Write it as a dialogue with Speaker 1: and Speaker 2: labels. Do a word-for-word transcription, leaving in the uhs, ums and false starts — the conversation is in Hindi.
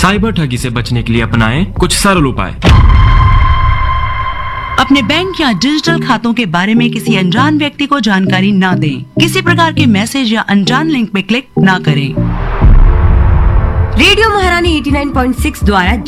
Speaker 1: साइबर ठगी से बचने के लिए अपनाएं कुछ सरल उपाय।
Speaker 2: अपने बैंक या डिजिटल खातों के बारे में किसी अनजान व्यक्ति को जानकारी न दें। किसी प्रकार के मैसेज या अनजान लिंक पे क्लिक न करें।
Speaker 3: रेडियो महारानी एटी नाइन पॉइंट सिक्स द्वारा